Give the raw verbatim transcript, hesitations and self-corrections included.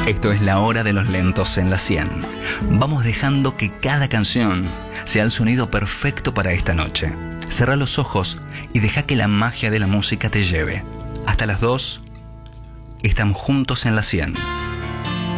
Esto es la hora de los lentos en la cien. Vamos dejando que cada canción sea el sonido perfecto para esta noche. Cerrá los ojos y deja que la magia de la música te lleve. Hasta las dos, estamos juntos en la cien.